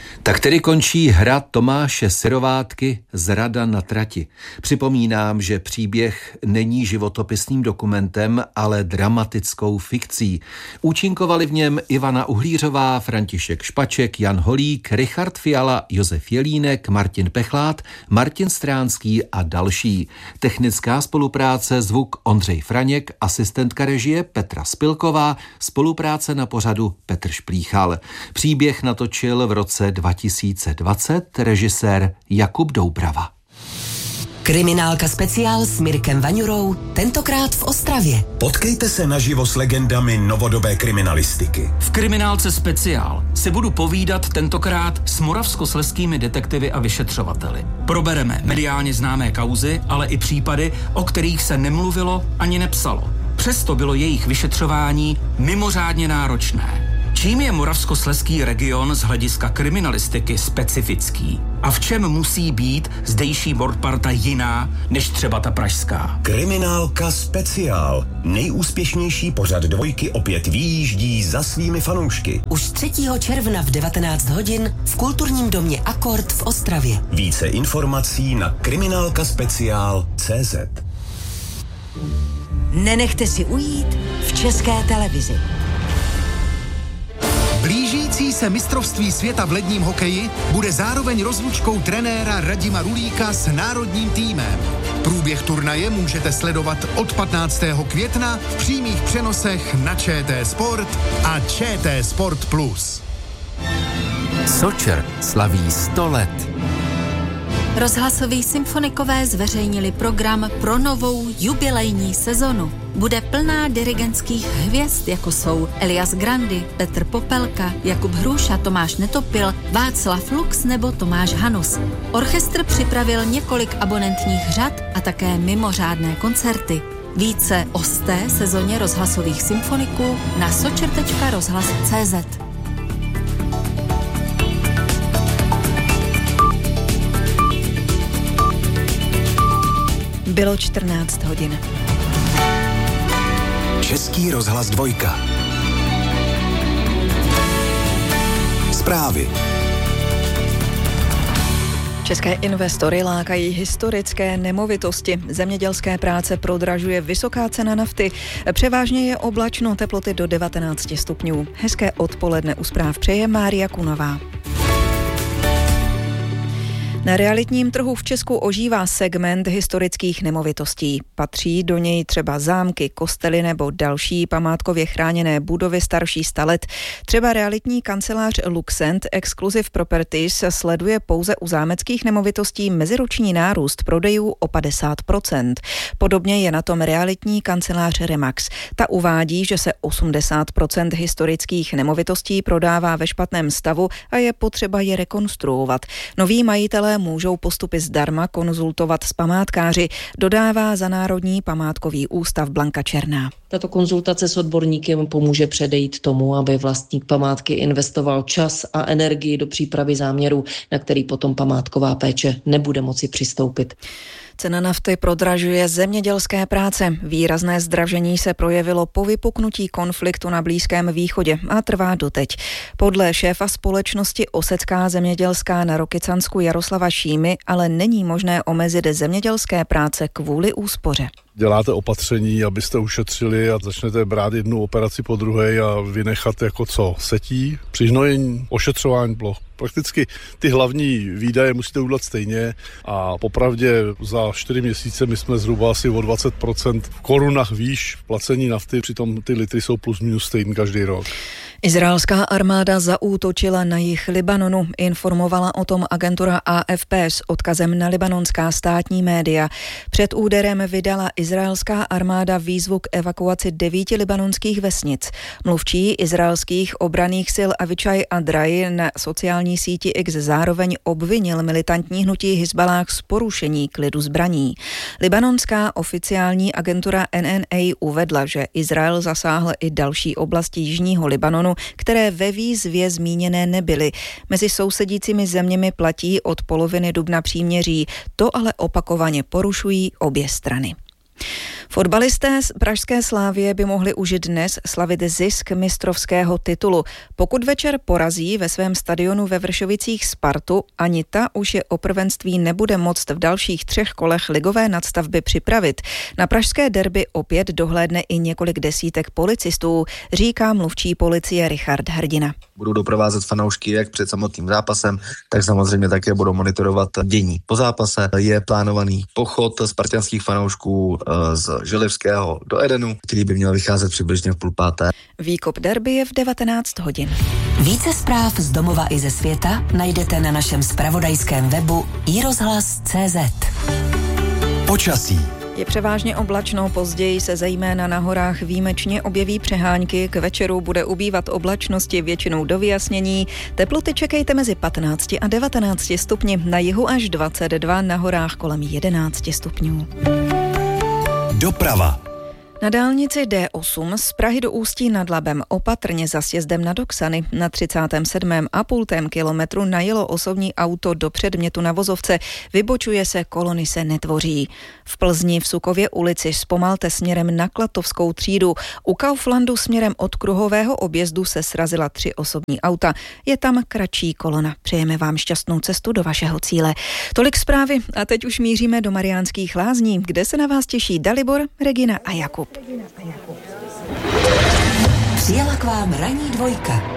Tak tedy končí hra Tomáše Syrovátky Zrada na trati. Připomínám, že příběh není životopisným dokumentem, ale dramatickou fikcí. Účinkovali v něm Ivana Uhlířová, František Špaček, Jan Holík, Richard Fiala, Josef Jelínek, Martin Pechlát, Martin Stránský a další. Technická spolupráce, zvuk Ondřej Franěk, asistentka režie Petra Spilková, spolupráce na pořadu Petr Šplíchal. Příběh natočil v roce 2020 režisér Jakub Doubrava. Kriminálka speciál s Mirkem Vaňurou, tentokrát v Ostravě. Potkejte se naživo s legendami novodobé kriminalistiky. V Kriminálce speciál se budu povídat tentokrát s moravskoslezskými detektivy a vyšetřovateli. Probereme mediálně známé kauzy, ale i případy, o kterých se nemluvilo ani nepsalo. Přesto bylo jejich vyšetřování mimořádně náročné. Čím je moravskoslezský region z hlediska kriminalistiky specifický? A v čem musí být zdejší mordparta jiná než třeba ta pražská? Kriminálka speciál. Nejúspěšnější pořad Dvojky opět vyjíždí za svými fanoušky. Už 3. června v 19 hodin v kulturním domě Akord v Ostravě. Více informací na kriminálkaspeciál.cz. Nenechte si ujít v České televizi. Blížící se mistrovství světa v ledním hokeji bude zároveň rozlučkou trenéra Radima Rulíka s národním týmem. Průběh turnaje můžete sledovat od 15. května v přímých přenosech na ČT Sport a ČT Sport Plus. Sočer slaví 100 let. Rozhlasoví symfonikové zveřejnili program pro novou jubilejní sezonu. Bude plná dirigentských hvězd, jako jsou Elias Grandy, Petr Popelka, Jakub Hruša, Tomáš Netopil, Václav Lux nebo Tomáš Hanus. Orchestr připravil několik abonentních řad a také mimořádné koncerty. Více o 100. sezóně rozhlasových symfoniků na sočer.rozhlas.cz. Bylo 14 hodin. Český rozhlas Dvojka. Zprávy. České investory lákají historické nemovitosti. Zemědělské práce prodražuje vysoká cena nafty. Převážně je oblačno, teploty do 19 stupňů. Hezké odpoledne u zpráv přeje Mária Kunová. Na realitním trhu v Česku ožívá segment historických nemovitostí. Patří do něj třeba zámky, kostely nebo další památkově chráněné budovy starší 100 let. Třeba realitní kancelář Luxent Exclusive Properties sleduje pouze u zámeckých nemovitostí meziroční nárůst prodejů o 50%. Podobně je na tom realitní kancelář Remax. Ta uvádí, že se 80% historických nemovitostí prodává ve špatném stavu a je potřeba je rekonstruovat. Noví majitelé můžou postupy zdarma konzultovat s památkáři, dodává za Národní památkový ústav Blanka Černá. Tato konzultace s odborníkem pomůže předejít tomu, aby vlastník památky investoval čas a energii do přípravy záměru, na který potom památková péče nebude moci přistoupit. Cena nafty prodražuje zemědělské práce. Výrazné zdražení se projevilo po vypuknutí konfliktu na Blízkém východě a trvá doteď. Podle šéfa společnosti Osecká zemědělská na Rokycansku Jaroslava Šímy ale není možné omezit zemědělské práce kvůli úspoře. Děláte opatření, abyste ušetřili a začnete brát jednu operaci po druhé a vynechat jako co? Setí, přihnojení, ošetřování ploch. Prakticky ty hlavní výdaje musíte udělat stejně a popravdě za 4 měsíce my jsme zhruba asi o 20% v korunách výš placení nafty, přitom ty litry jsou plus minus stejný každý rok. Izraelská armáda zaútočila na jih Libanonu, informovala o tom agentura AFP s odkazem na libanonská státní média. Před úderem vydala izraelská armáda výzvu k evakuaci 9 libanonských vesnic. Mluvčí izraelských obranných sil Avichai Adrai na sociální síti X zároveň obvinil militantní hnutí Hizballáh z porušení klidu zbraní. Libanonská oficiální agentura NNA uvedla, že Izrael zasáhl i další oblasti jižního Libanonu, které ve výzvě zmíněné nebyly. Mezi sousedícími zeměmi platí od poloviny dubna příměří. To ale opakovaně porušují obě strany. Fotbalisté z pražské Slavie by mohli už dnes slavit zisk mistrovského titulu. Pokud večer porazí ve svém stadionu ve Vršovicích Spartu, ani ta už je o prvenství nebude moct v dalších 3 kolech ligové nadstavby připravit. Na pražské derby opět dohlédne i několik desítek policistů, říká mluvčí policie Richard Hrdina. Budou doprovázet fanoušky jak před samotným zápasem, tak samozřejmě také budou monitorovat dění. Po zápase je plánovaný pochod spartanských fanoušků z Želivského do Edenu, který by měl vycházet přibližně v 4:30. Výkop derby je v 19 hodin. Více zpráv z domova i ze světa najdete na našem zpravodajském webu iRozhlas.cz. Počasí. Je převážně oblačno, později se zejména na horách výjimečně objeví přehánky, k večeru bude ubývat oblačnosti většinou do vyjasnění. Teploty čekejte mezi 15 a 19 stupni, na jihu až 22, na horách kolem 11 stupňů. Doprava. Na dálnici D8 z Prahy do Ústí nad Labem opatrně za sjezdem na Doksany na 37,5 kilometru najelo osobní auto do předmětu na vozovce, vybočuje se, kolony se netvoří. V Plzni v Sukově ulici zpomalte směrem na Klatovskou třídu. U Kauflandu směrem od kruhového objezdu se srazila 3 osobní auta. Je tam kratší kolona. Přejeme vám šťastnou cestu do vašeho cíle. Tolik zprávy a teď už míříme do Mariánských Lázní, kde se na vás těší Dalibor, Regina a Jakub. Přijela k vám ranní dvojka.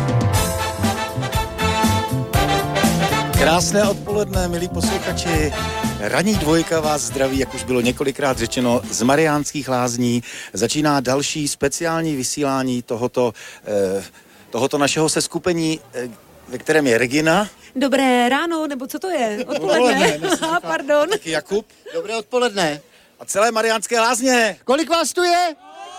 Krásné odpoledne, milí posluchači. Ranní dvojka vás zdraví, jak už bylo několikrát řečeno, z Mariánských Lázní. Začíná další speciální vysílání tohoto našeho seskupení, ve kterém je Regina. Dobré ráno, nebo co to je? Odpoledne. Pardon. Taky Jakub. Dobré odpoledne. A celé Mariánské Lázně. Kolik vás tu je?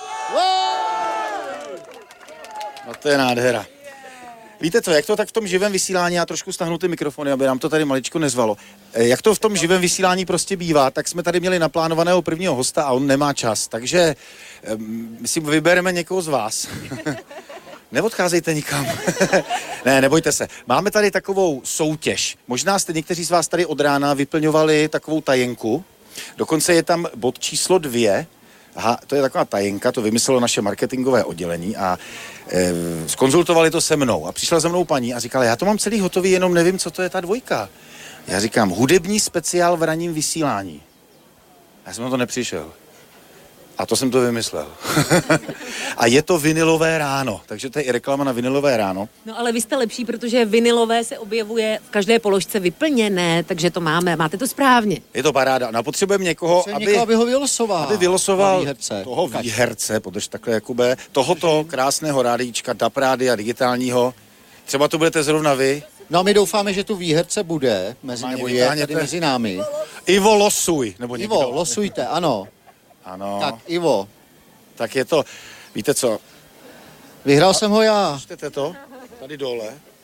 No to je nádhera. Víte co, jak to tak v tom živém vysílání, já trošku stáhnu ty mikrofony, aby nám to tady maličko nezvalo. Jak to v tom živém vysílání prostě bývá, tak jsme tady měli naplánovaného prvního hosta a on nemá čas, takže my si vybereme někoho z vás. Neodcházejte nikam. Ne, nebojte se. Máme tady takovou soutěž. Možná jste někteří z vás tady od rána vyplňovali takovou tajenku. Dokonce je tam bod číslo 2. Aha, to je taková tajenka, to vymyslelo naše marketingové oddělení a zkonzultovali to se mnou. A přišla za mnou paní a říkala, já to mám celý hotový, jenom nevím, co to je ta dvojka. Já říkám, hudební speciál v ranním vysílání. Já jsem na to nepřišel. A to jsem to vymyslel. A je to vinylové ráno, takže to je i reklama na vinylové ráno. No ale vy jste lepší, protože vinylové se objevuje v každé položce vyplněné, takže to máte to správně. Je to paráda. No, potřebujeme někoho, aby ho vylosoval. Aby vylosoval toho výherce, podrž takhle, Jakube, tohoto krásného rádiíčka, DAB rádia digitálního. Třeba to budete zrovna vy. No my doufáme, že tu výherce bude mezi námi. Ivo, losuj. Nebo Ivo, losujte, ano. Ano. Tak, Ivo. Tak je to, víte co? Vyhrál jsem ho já. Čtete to? Tady dole.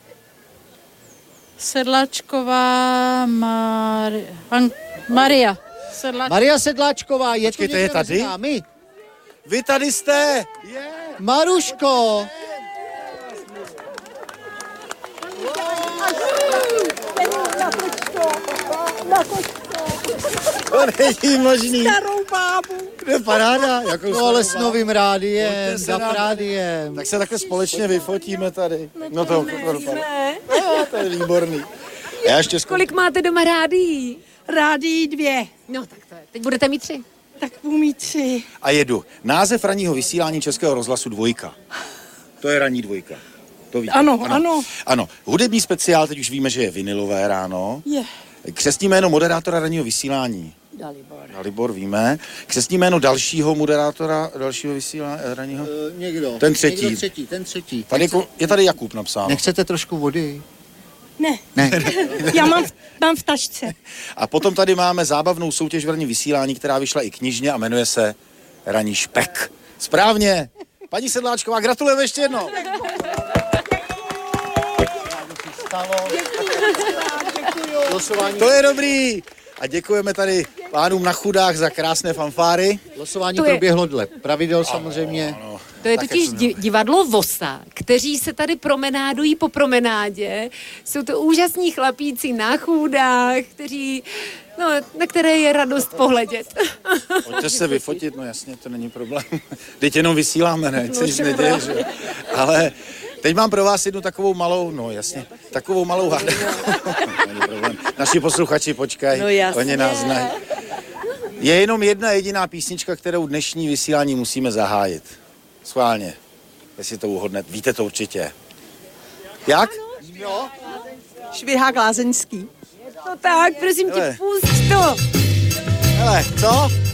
Sedláčková Maria. Maria Sedláčková, je počkejte, to někde mezi námi? Vy tady jste! Maruško! To není možný. Starou bábu. To je paráda. No ale s novým rádiem, DAB rádiem. Tak se takhle společně vyfotíme tady. No to je výborný. Já ještě Kolik máte doma rádií? Rádií 2. No tak to je. Teď budete mít 3. Tak budu mít 3. A jedu. Název ranního vysílání Českého rozhlasu 2. To je ranní dvojka. To víte. Ano. Hudební speciál, teď už víme, že je vinylové ráno. Je. Křestní jméno moderátora ranního vysílání. Dalibor, víme. Křestní jméno dalšího moderátora, dalšího vysílání ranního? Někdo. Ten třetí. Tady je tady Jakub napsáno. Nechcete trošku vody? Ne. Já mám v tašce. A potom tady máme zábavnou soutěž v ranním vysílání, která vyšla i knižně a jmenuje se Ranní špek. Správně. Paní Sedláčková, gratulujeme ještě jednou. To je dobrý. A děkujeme tady pánům na chudách za krásné fanfáry. Losování proběhlo dle pravidel samozřejmě. To je totiž divadlo Vosa, kteří se tady promenádují po promenádě. Jsou to úžasní chlapíci na chůdách, na které je radost pohledět. Pojďte se vyfotit, no jasně, to není problém. Teď jenom vysíláme, ne? Co nic neděje, že? Ale teď mám pro vás jednu takovou malou, takovou malou hádku. Není problém. Naši posluchači počkají, oni nás znají. Je jenom jedna jediná písnička, kterou dnešní vysílání musíme zahájit. Schválně, jestli to uhodnete. Víte to určitě. Jak? Jo. Švihák Lázeňský. No tak, prosím tě, pusť to. Hele, co?